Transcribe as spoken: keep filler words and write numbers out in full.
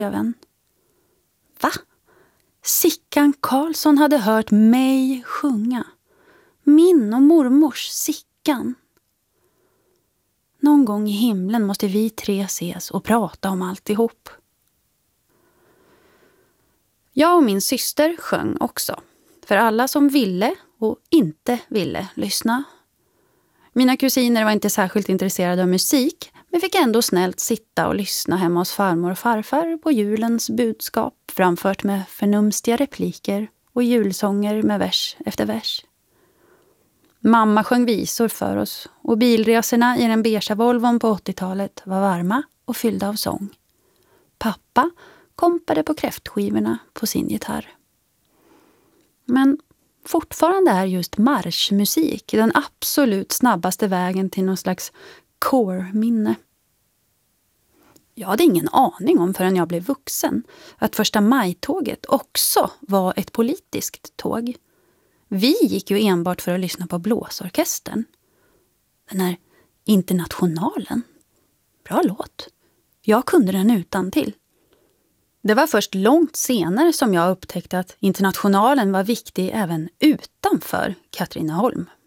vän. Va? Sickan Karlsson hade hört mig sjunga. Min och mormors Sickan. Någon gång i himlen måste vi tre ses och prata om alltihop. Jag och min syster sjöng också. För alla som ville och inte ville lyssna. Mina kusiner var inte särskilt intresserade av musik, men fick ändå snällt sitta och lyssna hemma hos farmor och farfar på julens budskap, framfört med förnumstiga repliker och julsånger med vers efter vers. Mamma sjöng visor för oss och bilresorna i den beige Volvon på åttiotalet var varma och fyllda av sång. Pappa kompade på kräftskivorna på sin gitarr. Men fortfarande är just marschmusik den absolut snabbaste vägen till någon slags core-minne. Jag hade ingen aning om förrän jag blev vuxen att första maj-tåget också var ett politiskt tåg. Vi gick ju enbart för att lyssna på blåsorkestern. Den här Internationalen. Bra låt. Jag kunde den utan till. Det var först långt senare som jag upptäckte att Internationalen var viktig även utanför Katrineholm.